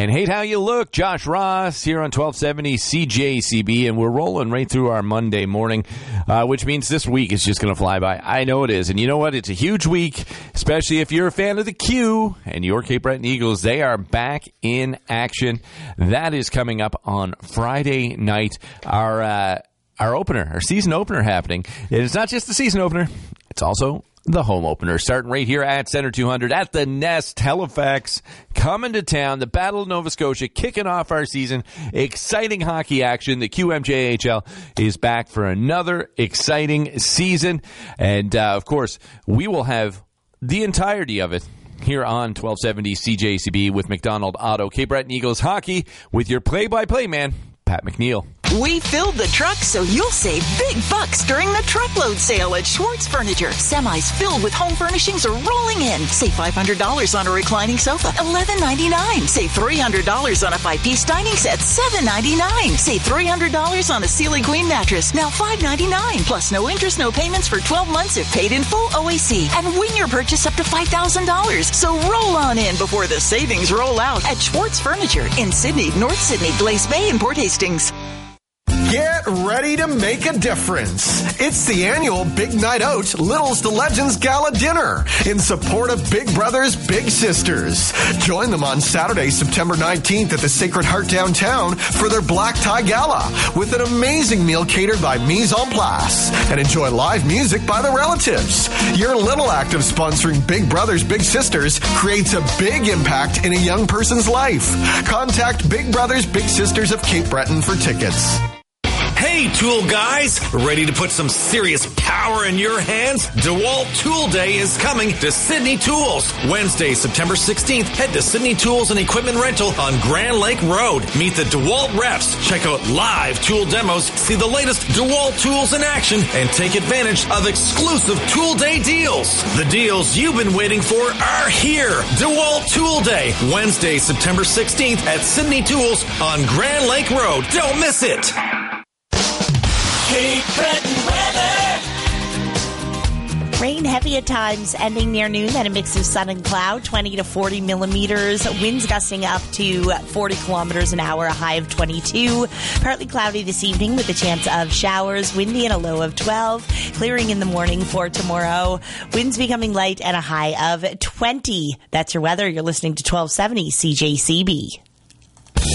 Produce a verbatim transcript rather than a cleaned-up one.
And hate how you look. Josh Ross here on twelve seventy C J C B, and we're rolling right through our Monday morning, uh, which means this week is just going to fly by. I know it is. And you know what? It's a huge week, especially if you're a fan of the Q and your Cape Breton Eagles. They are back in action. That is coming up on Friday night. Our uh, our opener, our season opener happening. It's not just the season opener. It's also the home opener, starting right here at Center two hundred at the Nest, Halifax, coming to town. The Battle of Nova Scotia, kicking off our season. Exciting hockey action. The Q M J H L is back for another exciting season. And, uh, of course, we will have the entirety of it here on twelve seventy C J C B with McDonald Auto. Cape Breton Eagles hockey with your play-by-play man, Pat McNeil. We filled the truck so you'll save big bucks during the truckload sale at Schwartz Furniture. Semis filled with home furnishings are rolling in. Save five hundred dollars on a reclining sofa, eleven ninety-nine. Save three hundred dollars on a five-piece dining set, seven ninety-nine. Save three hundred dollars on a Sealy Queen mattress, now five ninety-nine. Plus no interest, no payments for twelve months if paid in full O A C. And win your purchase up to five thousand dollars. So roll on in before the savings roll out at Schwartz Furniture in Sydney, North Sydney, Glace Bay, and Port Hastings. Get ready to make a difference. It's the annual Big Night Out Littles to Legends Gala Dinner in support of Big Brothers Big Sisters. Join them on Saturday, September nineteenth at the Sacred Heart downtown for their Black Tie Gala with an amazing meal catered by Mise en Place and enjoy live music by the relatives. Your little act of sponsoring Big Brothers Big Sisters creates a big impact in a young person's life. Contact Big Brothers Big Sisters of Cape Breton for tickets. Hey, tool guys! Ready to put some serious power in your hands? DeWalt Tool Day is coming to Sydney Tools. Wednesday, September sixteenth, head to Sydney Tools and Equipment Rental on Grand Lake Road. Meet the DeWalt reps, check out live tool demos, see the latest DeWalt tools in action, and take advantage of exclusive Tool Day deals. The deals you've been waiting for are here. DeWalt Tool Day, Wednesday, September sixteenth at Sydney Tools on Grand Lake Road. Don't miss it! Cape Breton weather. Rain heavy at times, ending near noon, then a mix of sun and cloud, twenty to forty millimeters. Winds gusting up to forty kilometers an hour, a high of twenty-two. Partly cloudy this evening with a chance of showers, windy and a low of twelve. Clearing in the morning for tomorrow. Winds becoming light and a high of twenty. That's your weather. You're listening to twelve seventy C J C B.